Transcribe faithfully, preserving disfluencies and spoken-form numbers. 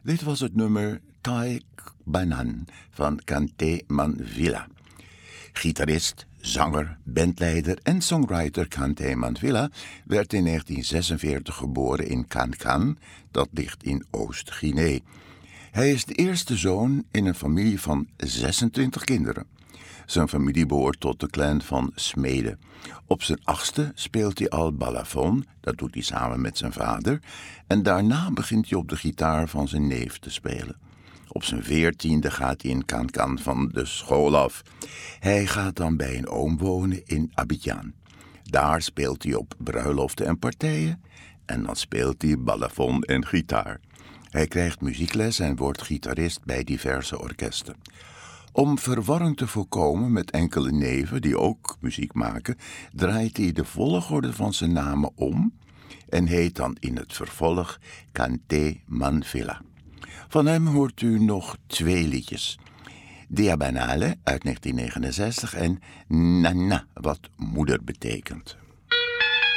Dit was het nummer Taik Banan van Kante Manvilla. Gitarist, zanger, bandleider en songwriter Kante Manvilla werd in negentien zesenveertig geboren in Kankan, dat ligt in Oost-Guinea. Hij is de eerste zoon in een familie van zesentwintig kinderen. Zijn familie behoort tot de clan van smeden. Op zijn achtste speelt hij al balafon, dat doet hij samen met zijn vader, en daarna begint hij op de gitaar van zijn neef te spelen. Op zijn veertiende gaat hij in Kankan van de school af. Hij gaat dan bij een oom wonen in Abidjan. Daar speelt hij op bruiloften en partijen en dan speelt hij balafon en gitaar. Hij krijgt muziekles en wordt gitarist bij diverse orkesten. Om verwarring te voorkomen met enkele neven die ook muziek maken, draait hij de volgorde van zijn namen om en heet dan in het vervolg Kante Manvilla. Van hem hoort u nog twee liedjes. Dia Banale uit negentien negenenzestig en Nana, wat moeder betekent.